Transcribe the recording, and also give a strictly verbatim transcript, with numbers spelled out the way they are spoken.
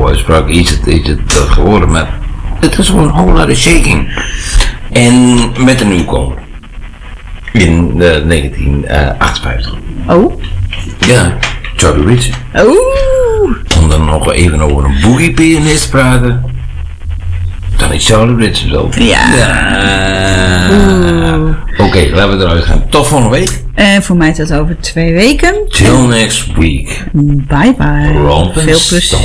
uitspraak is het, is het uh, geworden, maar het is gewoon een whole lot of shaking. En met een nieuwkomer. In uh, negentien achtenvijftig. Oh? Ja, Charlie Ritchie. Oh! Om dan nog even over een boogie-pianist te praten. Dan is Charlie Ritchie zo. Ja. ja. Oké, okay, laten we eruit gaan. Tot volgende week. En voor mij tot over twee weken. Till next week. Bye bye. Rolling Veel plezier.